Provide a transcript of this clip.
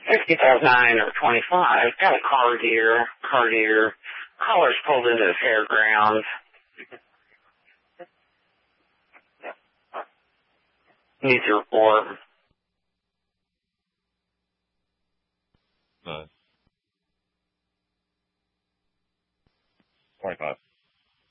60,009 or 25. Got a car deer, collar's pulled into the fairground. Needs a report. Nice. 25.